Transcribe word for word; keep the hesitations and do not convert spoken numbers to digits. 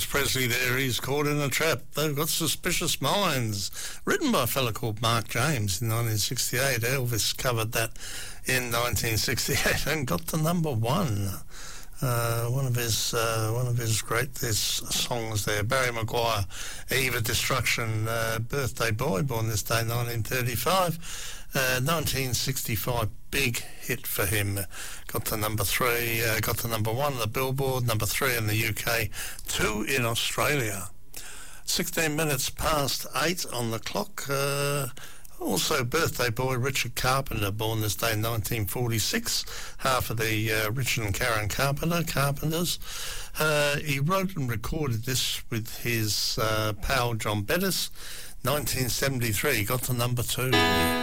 Elvis Presley there, he's caught in a trap. They've got Suspicious Minds, written by a fella called Mark James in nineteen sixty-eight. Elvis covered that in nineteen sixty-eight and got to number one. Uh, one of his uh, one of his greatest songs there. Barry Maguire, Eve of Destruction, uh, Birthday Boy, born this day, nineteen thirty-five. Uh, nineteen sixty-five, big hit for him. Got to number three, uh, got to number one on the Billboard, number three in the U K, two in Australia. sixteen minutes past eight on the clock. Uh, also, birthday boy Richard Carpenter, born this day, nineteen forty-six. Half of the uh, Richard and Karen Carpenter Carpenters. Uh, he wrote and recorded this with his uh, pal John Bettis. nineteen seventy-three, got to number two.